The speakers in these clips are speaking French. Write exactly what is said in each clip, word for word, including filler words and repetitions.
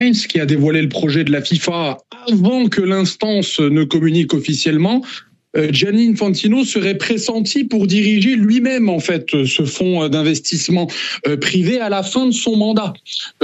qui a dévoilé le projet de la FIFA avant que l'instance ne communique officiellement, Gianni Infantino serait pressenti pour diriger lui-même en fait ce fonds d'investissement privé à la fin de son mandat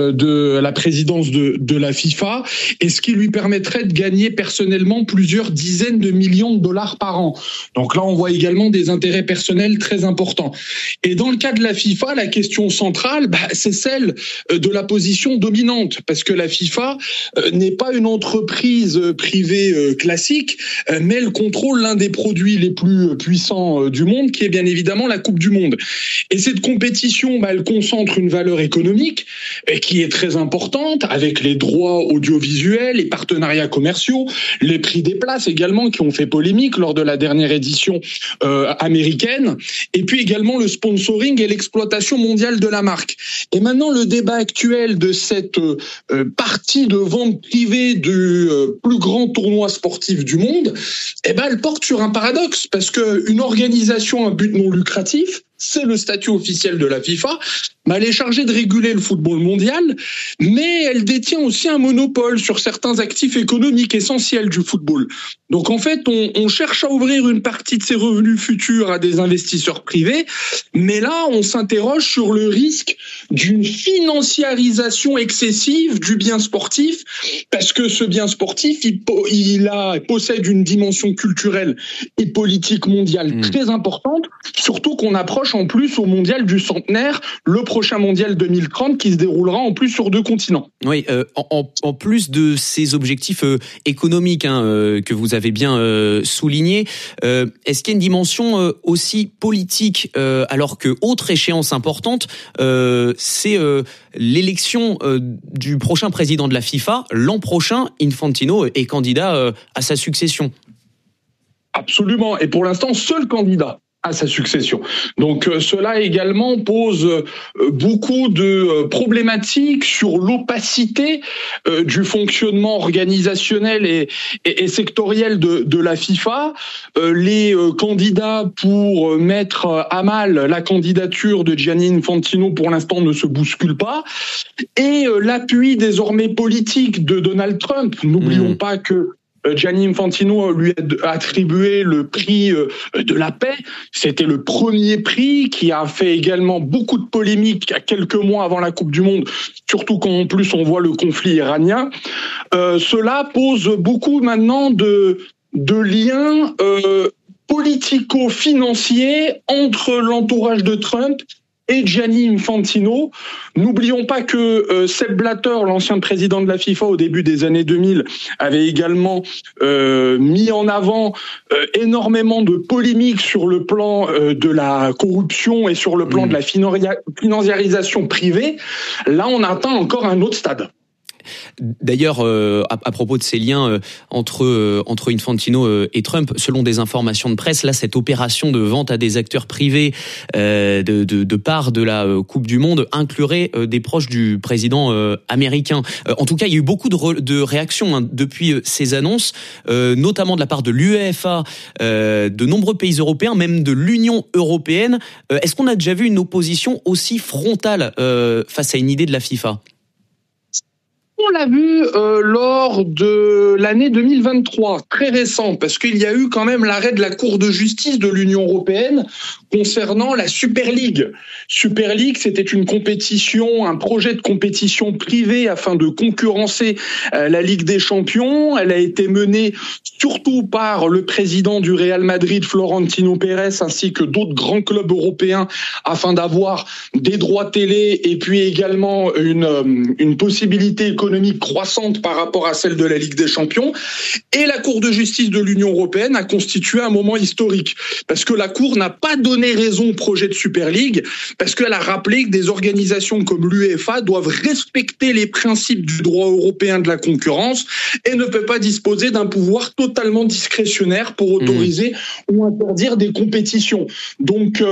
de la présidence de, de la FIFA, et ce qui lui permettrait de gagner personnellement plusieurs dizaines de millions de dollars par an. Donc là, on voit également des intérêts personnels très importants. Et dans le cas de la FIFA, la question centrale, bah, c'est celle de la position dominante, parce que la FIFA n'est pas une entreprise privée classique, mais elle contrôle l'un des produits les plus puissants du monde, qui est bien évidemment la Coupe du Monde. Et cette compétition, bah, elle concentre une valeur économique qui est très importante, avec les droits audiovisuels, les partenariats commerciaux, les prix des places également, qui ont fait polémique lors de la dernière édition euh, américaine, et puis également le sponsoring et l'exploitation mondiale de la marque. Et maintenant, le débat actuel de cette euh, partie de vente privée du euh, plus grand tournoi sportif du monde, eh ben, elle porte sur un paradoxe, parce qu'une organisation à but non lucratif, c'est le statut officiel de la FIFA, mais elle est chargée de réguler le football mondial, mais elle détient aussi un monopole sur certains actifs économiques essentiels du football. Donc en fait, on, on cherche à ouvrir une partie de ses revenus futurs à des investisseurs privés, mais là, on s'interroge sur le risque d'une financiarisation excessive du bien sportif, parce que ce bien sportif, il, il a, possède une dimension culturelle et politique mondiale mmh. très importante, surtout qu'on approche en plus au mondial du centenaire, le prochain mondial deux mille trente qui se déroulera en plus sur deux continents. Oui, euh, en, en plus de ces objectifs euh, économiques hein, euh, que vous avez bien euh, souligné, euh, est-ce qu'il y a une dimension euh, aussi politique euh, alors que autre échéance importante, euh, c'est euh, l'élection euh, du prochain président de la FIFA l'an prochain. Infantino est candidat euh, à sa succession. Absolument, et pour l'instant seul candidat à sa succession. Donc euh, cela également pose euh, beaucoup de euh, problématiques sur l'opacité euh, du fonctionnement organisationnel et, et, et sectoriel de, de la FIFA. Euh, les euh, candidats pour euh, mettre à mal la candidature de Gianni Infantino pour l'instant ne se bousculent pas. Et euh, l'appui désormais politique de Donald Trump, n'oublions mmh. pas que Gianni Infantino lui a attribué le prix de la paix. C'était le premier prix qui a fait également beaucoup de polémiques à quelques mois avant la Coupe du Monde, surtout quand en plus on voit le conflit iranien. Euh, cela pose beaucoup maintenant de, de liens euh, politico-financiers entre l'entourage de Trump et Gianni Infantino. N'oublions pas que euh, Sepp Blatter, l'ancien président de la FIFA au début des années deux mille, avait également euh, mis en avant euh, énormément de polémiques sur le plan euh, de la corruption et sur le plan mmh. de la financiarisation privée. Là, on atteint encore un autre stade. D'ailleurs, euh, à, à propos de ces liens euh, entre euh, entre Infantino euh, et Trump, selon des informations de presse, là, cette opération de vente à des acteurs privés euh, de, de, de part de la euh, Coupe du Monde inclurait euh, des proches du président euh, américain. Euh, en tout cas, il y a eu beaucoup de, re, de réactions hein, depuis euh, ces annonces, euh, notamment de la part de l'UEFA, euh, de nombreux pays européens, même de l'Union européenne. Euh, est-ce qu'on a déjà vu une opposition aussi frontale euh, face à une idée de la FIFA ? On l'a vu euh, lors de l'année deux mille vingt-trois, très récent, parce qu'il y a eu quand même l'arrêt de la Cour de justice de l'Union européenne concernant la Super League. Super League, c'était une compétition, un projet de compétition privée afin de concurrencer euh, la Ligue des Champions. Elle a été menée surtout par le président du Real Madrid, Florentino Pérez, ainsi que d'autres grands clubs européens, afin d'avoir des droits télé et puis également une, une possibilité économique économique croissante par rapport à celle de la Ligue des Champions. Et la Cour de justice de l'Union européenne a constitué un moment historique, parce que la Cour n'a pas donné raison au projet de Super League, parce qu'elle a rappelé que des organisations comme l'UEFA doivent respecter les principes du droit européen de la concurrence et ne peut pas disposer d'un pouvoir totalement discrétionnaire pour autoriser mmh. ou interdire des compétitions. Donc, euh,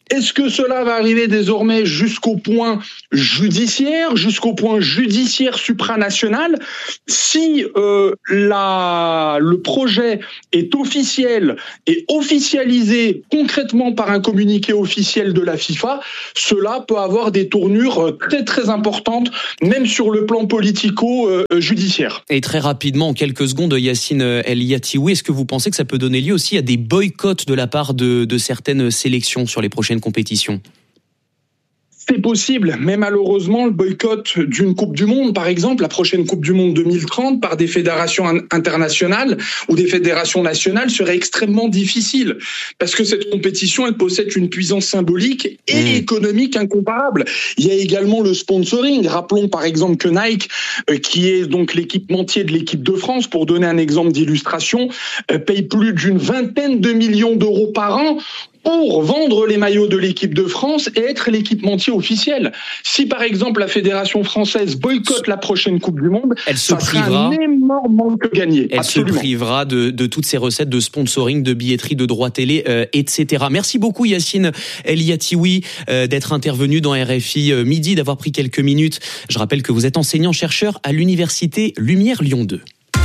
Est-ce que cela va arriver désormais jusqu'au point judiciaire, jusqu'au point judiciaire supranational? Si euh, la, le projet est officiel et officialisé concrètement par un communiqué officiel de la FIFA, cela peut avoir des tournures très très importantes, même sur le plan politico-judiciaire. Et très rapidement, en quelques secondes, Yacine El Yattioui, est-ce que vous pensez que ça peut donner lieu aussi à des boycotts de la part de, de certaines sélections sur les prochaines compétitions ? C'est possible, mais malheureusement, le boycott d'une Coupe du Monde, par exemple, la prochaine Coupe du Monde deux mille trente, par des fédérations internationales ou des fédérations nationales serait extrêmement difficile. Parce que cette compétition, elle possède une puissance symbolique et mmh. économique incomparable. Il y a également le sponsoring. Rappelons par exemple que Nike, euh, qui est donc l'équipementier de l'équipe de France, pour donner un exemple d'illustration, euh, paye plus d'une vingtaine de millions d'euros par an pour vendre les maillots de l'équipe de France et être l'équipementier officiel. Si par exemple la fédération française boycotte la prochaine Coupe du Monde, elle se ça privera, sera un énorme manque gagné. Elle Absolument. se privera de, de toutes ces recettes de sponsoring, de billetterie, de droits télé, euh, et cetera. Merci beaucoup Yacine El Yattioui euh, d'être intervenu dans R F I euh, Midi, d'avoir pris quelques minutes. Je rappelle que vous êtes enseignant-chercheur à l'université Lumière Lyon deux.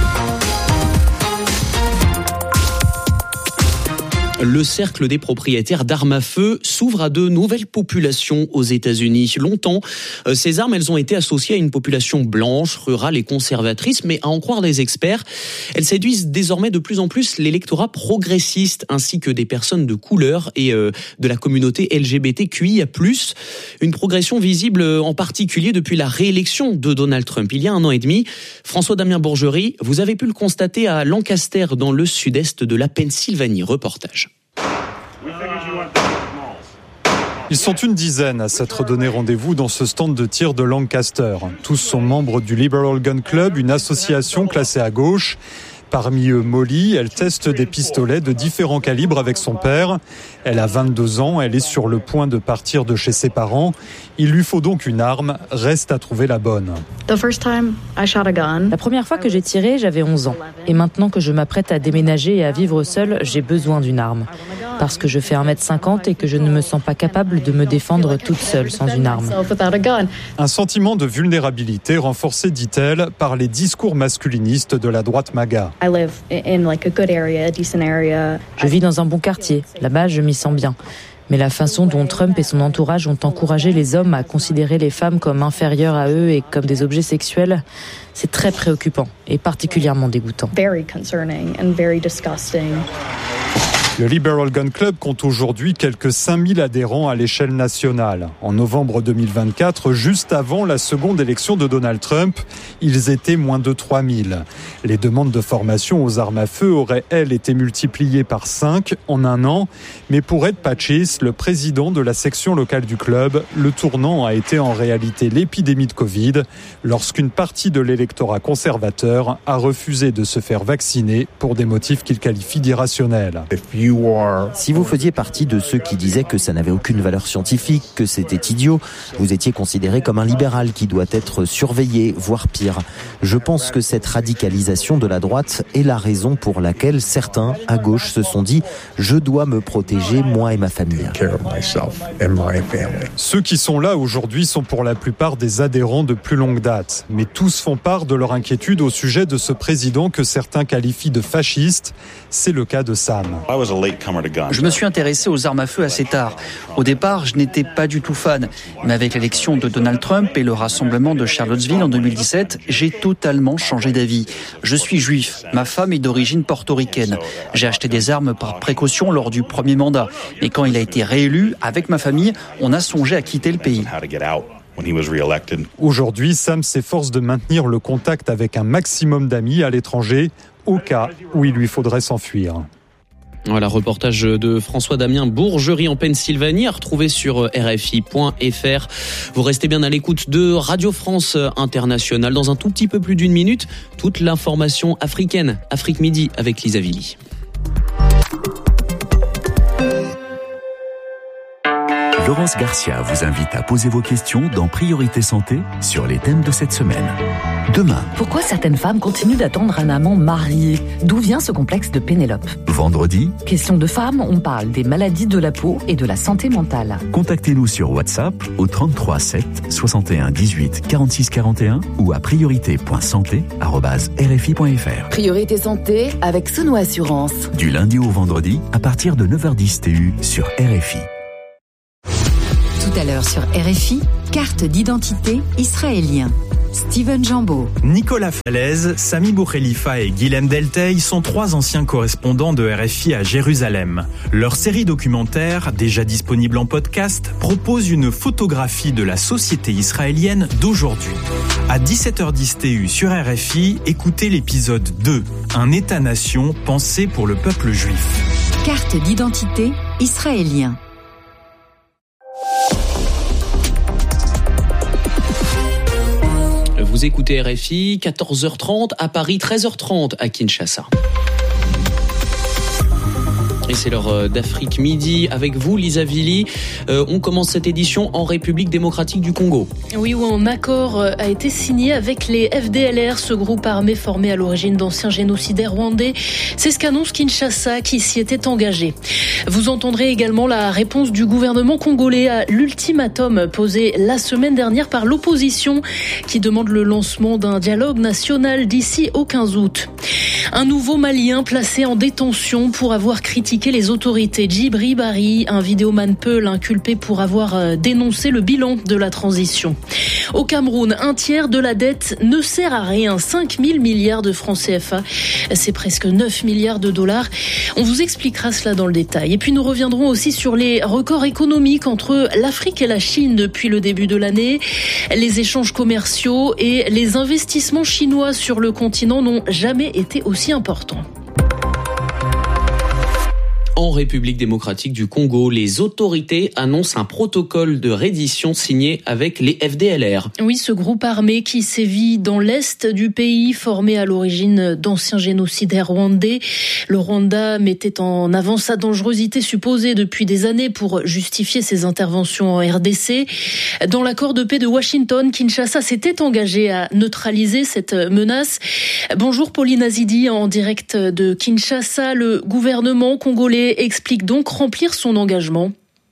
Le cercle des propriétaires d'armes à feu s'ouvre à de nouvelles populations aux États-Unis. Longtemps, ces armes, elles ont été associées à une population blanche, rurale et conservatrice, mais à en croire les experts, elles séduisent désormais de plus en plus l'électorat progressiste, ainsi que des personnes de couleur et euh, de la communauté L G B T Q I A plus. Une progression visible en particulier depuis la réélection de Donald Trump il y a un an et demi. François-Damien Bourgerie, vous avez pu le constater à Lancaster, dans le sud-est de la Pennsylvanie. Reportage. Ils sont une dizaine à s'être donné rendez-vous dans ce stand de tir de Lancaster. Tous sont membres du Liberal Gun Club, une association classée à gauche. Parmi eux, Molly, elle teste des pistolets de différents calibres avec son père. Elle a vingt-deux ans, elle est sur le point de partir de chez ses parents. Il lui faut donc une arme, reste à trouver la bonne. La première fois que j'ai tiré, j'avais onze ans. Et maintenant que je m'apprête à déménager et à vivre seule, j'ai besoin d'une arme. Parce que je fais un mètre cinquante et que je ne me sens pas capable de me défendre toute seule sans une arme. Un sentiment de vulnérabilité renforcé, dit-elle, par les discours masculinistes de la droite MAGA. Je vis dans un bon quartier. Là-bas, je m'y sens bien. Mais la façon dont Trump et son entourage ont encouragé les hommes à considérer les femmes comme inférieures à eux et comme des objets sexuels, c'est très préoccupant et particulièrement dégoûtant. Le Liberal Gun Club compte aujourd'hui quelques cinq mille adhérents à l'échelle nationale. En novembre deux mille vingt-quatre, juste avant la seconde élection de Donald Trump, ils étaient moins de trois mille. Les demandes de formation aux armes à feu auraient, elles, été multipliées par cinq en un an. Mais pour Ed Patchis, le président de la section locale du club, le tournant a été en réalité l'épidémie de Covid, lorsqu'une partie de l'électorat conservateur a refusé de se faire vacciner pour des motifs qu'il qualifie d'irrationnels. Si vous faisiez partie de ceux qui disaient que ça n'avait aucune valeur scientifique, que c'était idiot, vous étiez considéré comme un libéral qui doit être surveillé, voire pire. Je pense que cette radicalisation de la droite est la raison pour laquelle certains, à gauche, se sont dit « je dois me protéger, moi et ma famille ». Ceux qui sont là aujourd'hui sont pour la plupart des adhérents de plus longue date. Mais tous font part de leur inquiétude au sujet de ce président que certains qualifient de fasciste. C'est le cas de Sam. Je me suis intéressé aux armes à feu assez tard. Au départ, je n'étais pas du tout fan. Mais avec l'élection de Donald Trump et le rassemblement de Charlottesville en deux mille dix-sept, j'ai totalement changé d'avis. Je suis juif. Ma femme est d'origine portoricaine. J'ai acheté des armes par précaution lors du premier mandat. Et quand il a été réélu, avec ma famille, on a songé à quitter le pays. Aujourd'hui, Sam s'efforce de maintenir le contact avec un maximum d'amis à l'étranger, au cas où il lui faudrait s'enfuir. Voilà, reportage de François-Damien Bourgerie en Pennsylvanie, à retrouver sur R F I point F R. Vous restez bien à l'écoute de Radio France Internationale. Dans un tout petit peu plus d'une minute, toute l'information africaine, Afrique Midi avec Lisa Villy. Laurence Garcia vous invite à poser vos questions dans Priorité Santé sur les thèmes de cette semaine. Demain. Pourquoi certaines femmes continuent d'attendre un amant marié ? D'où vient ce complexe de Pénélope ? Vendredi. Question de femmes, on parle des maladies de la peau et de la santé mentale. Contactez-nous sur WhatsApp au trente-trois sept soixante et un dix-huit quarante-six quarante et un ou à priorité point santé arobase r f i point f r. Priorité Santé avec Sono Assurance. Du lundi au vendredi à partir de neuf heures dix T U sur R F I. Tout à l'heure sur R F I, carte d'identité israélien. Steven Jambeau. Nicolas Falaise, Sami Boukhelifa et Guilhem Delteil sont trois anciens correspondants de R F I à Jérusalem. Leur série documentaire, déjà disponible en podcast, propose une photographie de la société israélienne d'aujourd'hui. À dix-sept heures dix T U sur R F I, écoutez l'épisode deux, un État-nation pensé pour le peuple juif. Carte d'identité israélien. Vous écoutez R F I, quatorze heures trente à Paris, treize heures trente à Kinshasa. Et c'est l'heure d'Afrique Midi avec vous, Lisa Vili. Euh, on commence cette édition en République démocratique du Congo. Oui, où un accord a été signé avec les F D L R, ce groupe armé formé à l'origine d'anciens génocidaires rwandais. C'est ce qu'annonce Kinshasa qui s'y était engagé. Vous entendrez également la réponse du gouvernement congolais à l'ultimatum posé la semaine dernière par l'opposition qui demande le lancement d'un dialogue national d'ici au quinze août. Un nouveau Malien placé en détention pour avoir critiqué les autorités. Djibri Bari, un vidéoman Peul inculpé pour avoir dénoncé le bilan de la transition. Au Cameroun, un tiers de la dette ne sert à rien. cinq mille milliards de francs C F A, c'est presque neuf milliards de dollars. On vous expliquera cela dans le détail. Et puis nous reviendrons aussi sur les records économiques entre l'Afrique et la Chine depuis le début de l'année. Les échanges commerciaux et les investissements chinois sur le continent n'ont jamais été aussi importants. En République démocratique du Congo, les autorités annoncent un protocole de reddition signé avec les F D L R. Oui, ce groupe armé qui sévit dans l'est du pays, formé à l'origine d'anciens génocidaires rwandais. Le Rwanda mettait en avant sa dangerosité supposée depuis des années pour justifier ses interventions en R D C. Dans l'accord de paix de Washington, Kinshasa s'était engagé à neutraliser cette menace. Bonjour Pauline Azidi, en direct de Kinshasa. Le gouvernement congolais explique donc remplir son engagement.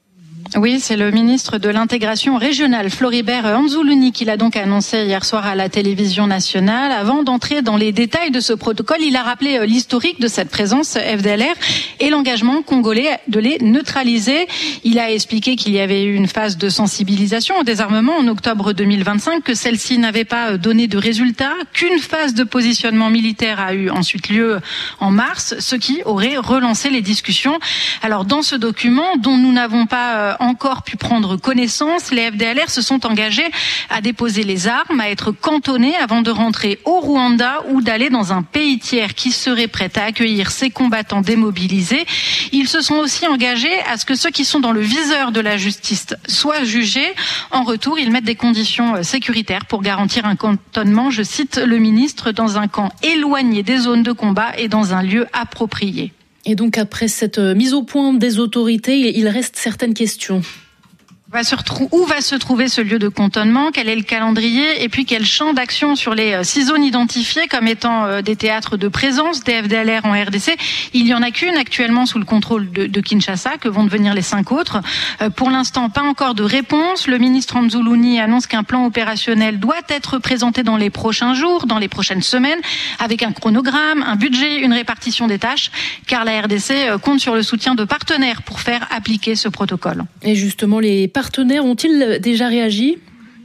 Oui, c'est le ministre de l'intégration régionale, Floribert Anzuluni, qui l'a donc annoncé hier soir à la télévision nationale. Avant d'entrer dans les détails de ce protocole, il a rappelé l'historique de cette présence F D L R et l'engagement congolais de les neutraliser. Il a expliqué qu'il y avait eu une phase de sensibilisation au désarmement en octobre deux mille vingt-cinq, que celle-ci n'avait pas donné de résultats, qu'une phase de positionnement militaire a eu ensuite lieu en mars, ce qui aurait relancé les discussions. Alors dans ce document, dont nous n'avons pas encore pu prendre connaissance, les F D L R se sont engagés à déposer les armes, à être cantonnés avant de rentrer au Rwanda ou d'aller dans un pays tiers qui serait prêt à accueillir ces combattants démobilisés. Ils se sont aussi engagés à ce que ceux qui sont dans le viseur de la justice soient jugés. En retour, ils mettent des conditions sécuritaires pour garantir un cantonnement, je cite le ministre, dans un camp éloigné des zones de combat et dans un lieu approprié. Et donc après cette mise au point des autorités, il reste certaines questions. Va se retrou- où va se trouver ce lieu de cantonnement, quel est le calendrier et puis quel champ d'action sur les euh, six zones identifiées comme étant euh, des théâtres de présence des F D L R en R D C. Il y en a qu'une actuellement sous le contrôle de, de Kinshasa, que vont devenir les cinq autres. Euh, pour l'instant, pas encore de réponse. Le ministre Anzuluni annonce qu'un plan opérationnel doit être présenté dans les prochains jours, dans les prochaines semaines, avec un chronogramme, un budget, une répartition des tâches, car la R D C euh, compte sur le soutien de partenaires pour faire appliquer ce protocole. Et justement, les partenaires ont-ils déjà réagi ?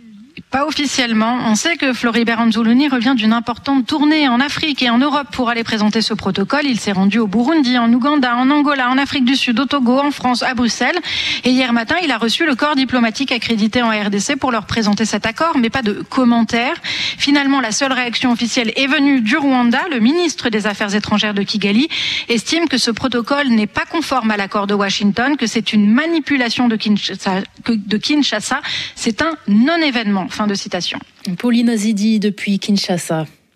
Pas officiellement. On sait que Floribert Anzuluni revient d'une importante tournée en Afrique et en Europe pour aller présenter ce protocole. Il s'est rendu au Burundi, en Ouganda, en Angola, en Afrique du Sud, au Togo, en France, à Bruxelles. Et hier matin, il a reçu le corps diplomatique accrédité en R D C pour leur présenter cet accord, mais pas de commentaires. Finalement, la seule réaction officielle est venue du Rwanda. Le ministre des Affaires étrangères de Kigali estime que ce protocole n'est pas conforme à l'accord de Washington, que c'est une manipulation de Kinshasa. De Kinshasa. C'est un non-événement. Fin de citation. Pauline Azidi depuis Kinshasa.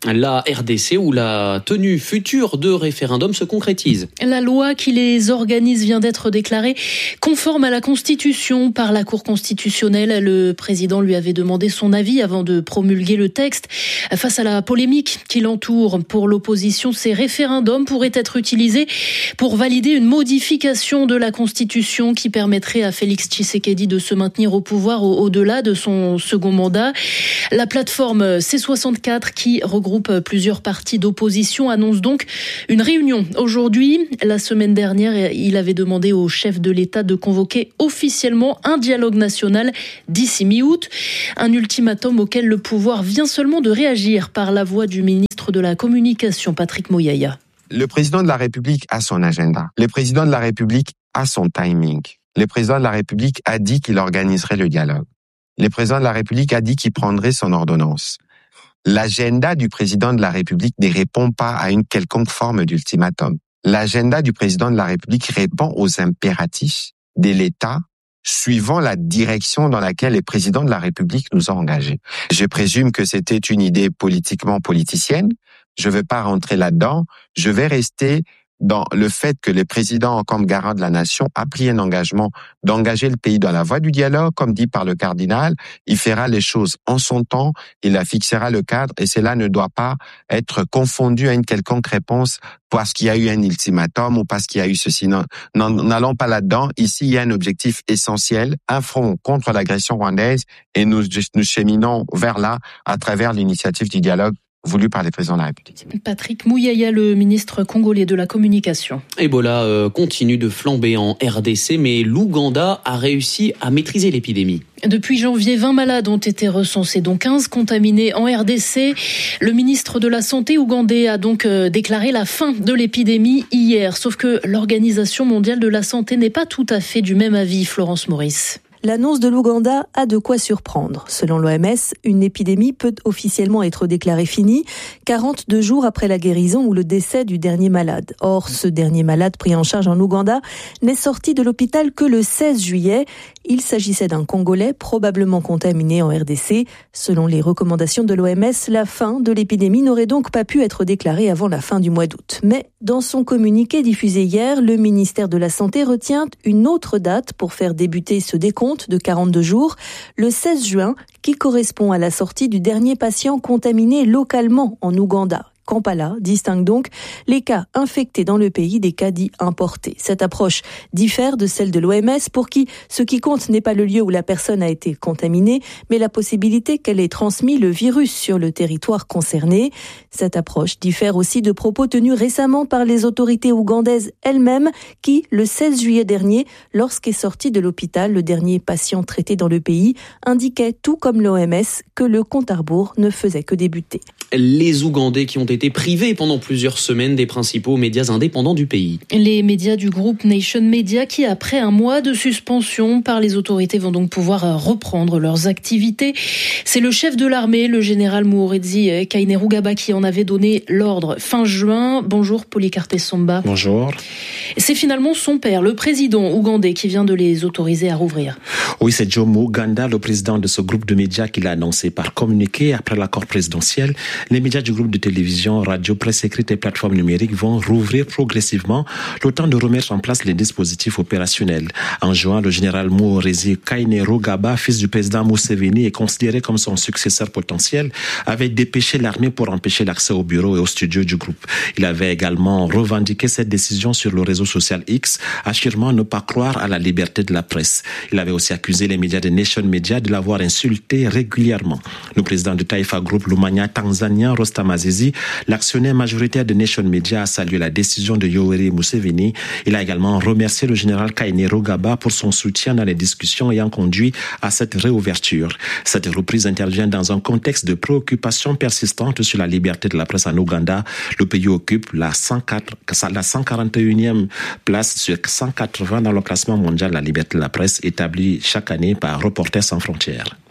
La R D C où la tenue future de référendum se concrétise. La loi qui les organise vient d'être déclarée conforme à la Constitution par la Cour constitutionnelle. Le président lui avait demandé son avis avant de promulguer le texte. Face à la polémique qui l'entoure, pour l'opposition, ces référendums pourraient être utilisés pour valider une modification de la Constitution qui permettrait à Félix Tshisekedi de se maintenir au pouvoir au-delà de son second mandat. La plateforme C soixante-quatre qui regroupe plusieurs partis d'opposition annonce donc une réunion aujourd'hui. La semaine dernière, il avait demandé au chef de l'État de convoquer officiellement un dialogue national d'ici mi-août. Un ultimatum auquel le pouvoir vient seulement de réagir par la voix du ministre de la Communication, Patrick Mouyaya. Le président de la République a son agenda. Le président de la République a son timing. Le président de la République a dit qu'il organiserait le dialogue. Le président de la République a dit qu'il prendrait son ordonnance. L'agenda du président de la République ne répond pas à une quelconque forme d'ultimatum. L'agenda du président de la République répond aux impératifs de l'État suivant la direction dans laquelle le président de la République nous a engagés. Je présume que c'était une idée politiquement politicienne. Je ne vais pas rentrer là-dedans. Je vais rester dans le fait que le président, comme garant de la nation, a pris un engagement d'engager le pays dans la voie du dialogue, comme dit par le cardinal. Il fera les choses en son temps, il la fixera le cadre, et cela ne doit pas être confondu à une quelconque réponse parce qu'il y a eu un ultimatum ou parce qu'il y a eu ceci. Non, n'allons pas là-dedans. Ici, il y a un objectif essentiel, un front contre l'agression rwandaise, et nous, nous cheminons vers là à travers l'initiative du dialogue voulu par les présidents de la République. Patrick Mouyaya, le ministre congolais de la Communication. Ebola euh, continue de flamber en R D C, mais l'Ouganda a réussi à maîtriser l'épidémie. Depuis janvier, vingt malades ont été recensés, dont quinze contaminés en R D C. Le ministre de la Santé ougandais a donc déclaré la fin de l'épidémie hier. Sauf que l'Organisation mondiale de la santé n'est pas tout à fait du même avis, Florence Maurice. L'annonce de l'Ouganda a de quoi surprendre. Selon l'O M S, une épidémie peut officiellement être déclarée finie quarante-deux jours après la guérison ou le décès du dernier malade. Or, ce dernier malade pris en charge en Ouganda n'est sorti de l'hôpital que le seize juillet. Il s'agissait d'un Congolais probablement contaminé en R D C. Selon les recommandations de l'O M S, la fin de l'épidémie n'aurait donc pas pu être déclarée avant la fin du mois d'août. Mais dans son communiqué diffusé hier, le ministère de la Santé retient une autre date pour faire débuter ce décompte de quarante-deux jours, le seize juin, qui correspond à la sortie du dernier patient contaminé localement en Ouganda. Kampala distingue donc les cas infectés dans le pays des cas dits importés. Cette approche diffère de celle de l'O M S pour qui ce qui compte n'est pas le lieu où la personne a été contaminée, mais la possibilité qu'elle ait transmis le virus sur le territoire concerné. Cette approche diffère aussi de propos tenus récemment par les autorités ougandaises elles-mêmes qui, le seize juillet dernier, lorsqu'est sorti de l'hôpital le dernier patient traité dans le pays, indiquaient, tout comme l'O M S, que le compte à rebours ne faisait que débuter. Les Ougandais qui ont été privés pendant plusieurs semaines des principaux médias indépendants du pays. Les médias du groupe Nation Media qui, après un mois de suspension par les autorités, vont donc pouvoir reprendre leurs activités. C'est le chef de l'armée, le général Muhoozi Kainerugaba, qui en avait donné l'ordre fin juin. Bonjour Polycarpe Somba. Bonjour. C'est finalement son père, le président ougandais, qui vient de les autoriser à rouvrir. Oui, c'est Jomo Ganda, le président de ce groupe de médias, qui l'a annoncé par communiqué après l'accord présidentiel. Les médias du groupe de télévision, radio, presse écrite et plateformes numériques vont rouvrir progressivement, le temps de remettre en place les dispositifs opérationnels. En juin, le général Muhoozi Kainerugaba, fils du président Museveni et considéré comme son successeur potentiel, avait dépêché l'armée pour empêcher l'accès au bureau et aux studios du groupe. Il avait également revendiqué cette décision sur le réseau social X, affirmant ne pas croire à la liberté de la presse. Il avait aussi accusé les médias de Nation Media de l'avoir insulté régulièrement. Le président de Taifa Group, Lumanya tanzanien, Rostam Azizi, l'actionnaire majoritaire de Nation Media, a salué la décision de Yoweri Museveni. Il a également remercié le général Kainerugaba pour son soutien dans les discussions ayant conduit à cette réouverture. Cette reprise intervient dans un contexte de préoccupation persistante sur la liberté de la presse en Ouganda. Le pays occupe la, cent quatre, la cent quarante et unième place sur cent quatre-vingts dans le classement mondial de la liberté de la presse établi chaque année par Reporters sans frontières.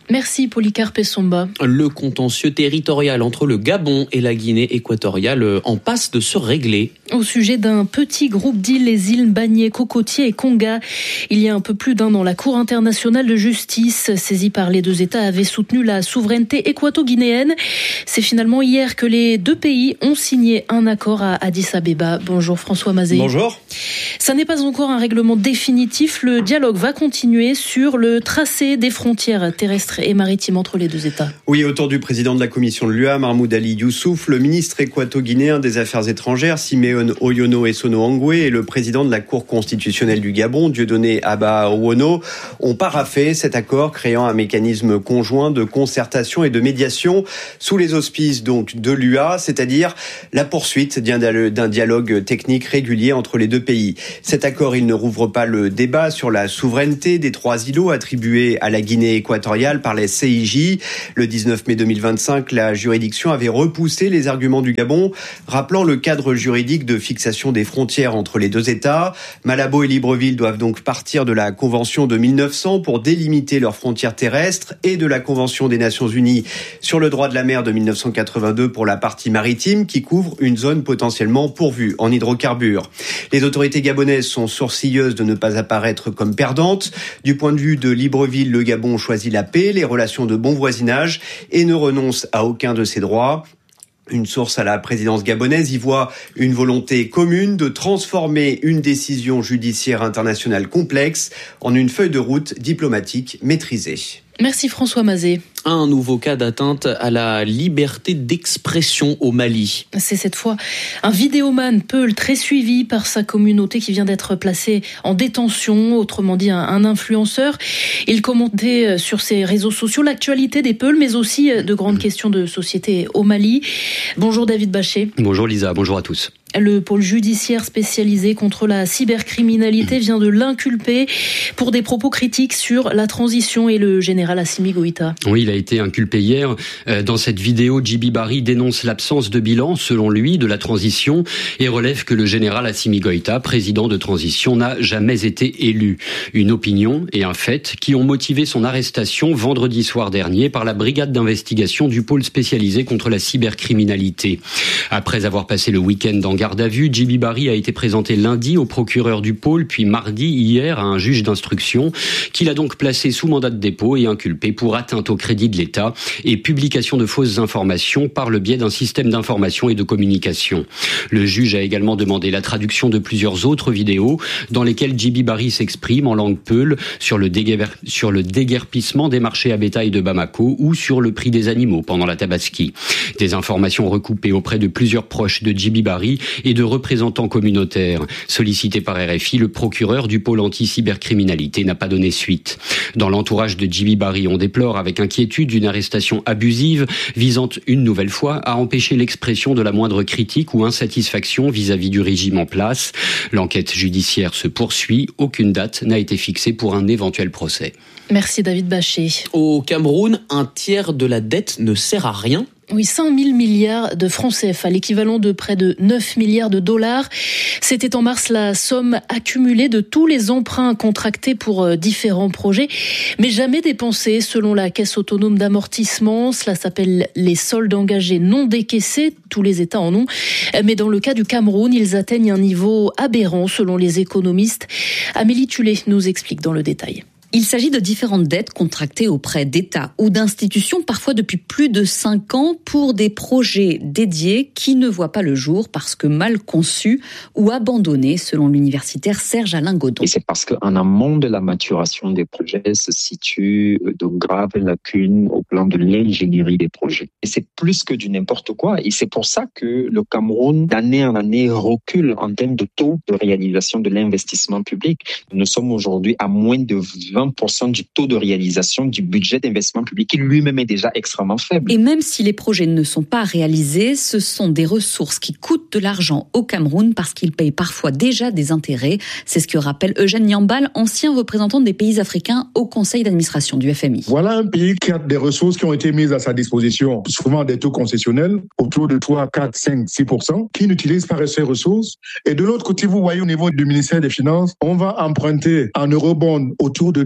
Merci Polycarpe Essomba. Le contentieux territorial entre le Gabon et la Guinée équatoriale en passe de se régler. Au sujet d'un petit groupe d'îles, les îles Bagné, Cocotier et Konga. Il y a un peu plus d'un an, la Cour internationale de justice, saisie par les deux États, avait soutenu la souveraineté équato-guinéenne. C'est finalement hier que les deux pays ont signé un accord à Addis Abeba. Bonjour François Mazet. Bonjour. Ça n'est pas encore un règlement définitif. Le dialogue va continuer sur le tracé des frontières terrestres et maritimes entre les deux États. Oui, autour du président de la commission de l'U A, Mahmoud Ali Youssouf, le ministre équato-guinéen des Affaires étrangères, Simeon Oyono Essono Angwe, et le président de la Cour constitutionnelle du Gabon, Dieudonné Abba Owono, ont paraphé cet accord créant un mécanisme conjoint de concertation et de médiation sous les auspices donc de l'U A, c'est-à-dire la poursuite d'un dialogue technique régulier entre les deux pays. Cet accord, il ne rouvre pas le débat sur la souveraineté des trois îlots attribués à la Guinée équatoriale par les C I J. Le dix-neuf mai deux mille vingt-cinq, la juridiction avait repoussé les arguments du Gabon, rappelant le cadre juridique de fixation des frontières entre les deux États. Malabo et Libreville doivent donc partir de la Convention de mille neuf cents pour délimiter leurs frontières terrestres et de la Convention des Nations Unies sur le droit de la mer de mille neuf cent quatre-vingt-deux pour la partie maritime qui couvre une zone potentiellement pourvue en hydrocarbures. Les autorités gabonaises sont sourcilleuses de ne pas apparaître comme perdantes. Du point de vue de Libreville, le Gabon choisit la paix, les relations de bon voisinage et ne renonce à aucun de ses droits. Une source à la présidence gabonaise y voit une volonté commune de transformer une décision judiciaire internationale complexe en une feuille de route diplomatique maîtrisée. Merci François Mazet. Un nouveau cas d'atteinte à la liberté d'expression au Mali. C'est cette fois un vidéoman Peul très suivi par sa communauté qui vient d'être placé en détention, autrement dit un, un influenceur. Il commentait sur ses réseaux sociaux l'actualité des Peuls, mais aussi de grandes questions de société au Mali. Bonjour David Bachet. Bonjour Lisa, bonjour à tous. Le pôle judiciaire spécialisé contre la cybercriminalité vient de l'inculper pour des propos critiques sur la transition et le général Assimi Goïta. Oui, il a été inculpé hier. Dans cette vidéo, Djiby Barry dénonce l'absence de bilan, selon lui, de la transition et relève que le général Assimi Goïta, président de transition, n'a jamais été élu. Une opinion et un fait qui ont motivé son arrestation vendredi soir dernier par la brigade d'investigation du pôle spécialisé contre la cybercriminalité. Après avoir passé le week-end dans garde à vue, Djiby Barry a été présenté lundi au procureur du pôle, puis mardi, hier, à un juge d'instruction, qu'il a donc placé sous mandat de dépôt et inculpé pour atteinte au crédit de l'État et publication de fausses informations par le biais d'un système d'information et de communication. Le juge a également demandé la traduction de plusieurs autres vidéos dans lesquelles Djiby Barry s'exprime en langue peul sur le, déguer- sur le déguerpissement des marchés à bétail de Bamako ou sur le prix des animaux pendant la Tabaski. Des informations recoupées auprès de plusieurs proches de Djiby Barry et de représentants communautaires. Sollicité par R F I, le procureur du pôle anti-cybercriminalité n'a pas donné suite. Dans l'entourage de Djiby Barry, on déplore avec inquiétude une arrestation abusive visant une nouvelle fois à empêcher l'expression de la moindre critique ou insatisfaction vis-à-vis du régime en place. L'enquête judiciaire se poursuit. Aucune date n'a été fixée pour un éventuel procès. Merci David Bachet. Au Cameroun, un tiers de la dette ne sert à rien. Oui, cinq mille milliards de francs C F A, l'équivalent de près de neuf milliards de dollars. C'était en mars la somme accumulée de tous les emprunts contractés pour différents projets, mais jamais dépensés selon la Caisse autonome d'amortissement. Cela s'appelle les soldes engagés non décaissés. Tous les États en ont. Mais dans le cas du Cameroun, ils atteignent un niveau aberrant selon les économistes. Amélie Tullet nous explique dans le détail. Il s'agit de différentes dettes contractées auprès d'États ou d'institutions, parfois depuis plus de cinq ans, pour des projets dédiés qui ne voient pas le jour parce que mal conçus ou abandonnés, selon l'universitaire Serge Alain Godon. Et c'est parce qu'en amont de la maturation des projets se situent de graves lacunes au plan de l'ingénierie des projets. Et c'est plus que du n'importe quoi. Et c'est pour ça que le Cameroun, d'année en année, recule en termes de taux de réalisation de l'investissement public. Nous sommes aujourd'hui à moins de vingt pour cent du taux de réalisation du budget d'investissement public qui lui-même est déjà extrêmement faible. Et même si les projets ne sont pas réalisés, ce sont des ressources qui coûtent de l'argent au Cameroun parce qu'ils payent parfois déjà des intérêts. C'est ce que rappelle Eugène Niambal, ancien représentant des pays africains au conseil d'administration du F M I. Voilà un pays qui a des ressources qui ont été mises à sa disposition, souvent des taux concessionnels, autour de trois, quatre, cinq, six pour cent, qui n'utilisent pas ces ressources. Et de l'autre côté, vous voyez au niveau du ministère des Finances, on va emprunter en eurobond autour de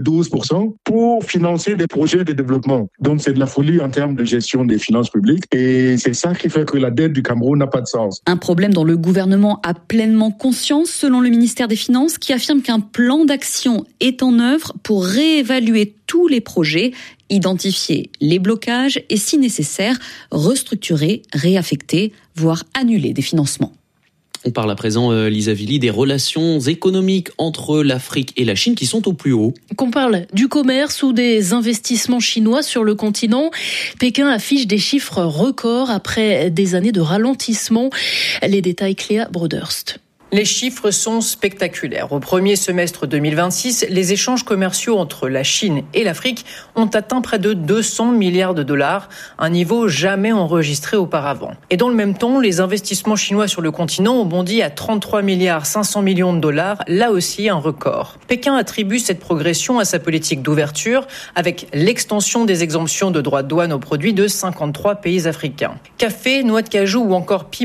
douze pour cent pour financer des projets de développement. Donc c'est de la folie en termes de gestion des finances publiques et c'est ça qui fait que la dette du Cameroun n'a pas de sens. Un problème dont le gouvernement a pleinement conscience, selon le ministère des Finances, qui affirme qu'un plan d'action est en œuvre pour réévaluer tous les projets, identifier les blocages et, si nécessaire, restructurer, réaffecter, voire annuler des financements. On parle à présent, euh, Lisa Villy, des relations économiques entre l'Afrique et la Chine qui sont au plus haut. Qu'on parle du commerce ou des investissements chinois sur le continent, Pékin affiche des chiffres records après des années de ralentissement. Les détails, Cléa Broderst. Les chiffres sont spectaculaires. Au premier semestre deux mille vingt-six, les échanges commerciaux entre la Chine et l'Afrique ont atteint près de deux cents milliards de dollars, un niveau jamais enregistré auparavant. Et dans le même temps, les investissements chinois sur le continent ont bondi à trente-trois milliards cinq cents millions de dollars, là aussi un record. Pékin attribue cette progression à sa politique d'ouverture, avec l'extension des exemptions de droits de douane aux produits de cinquante-trois pays africains. Café, noix de cajou ou encore piment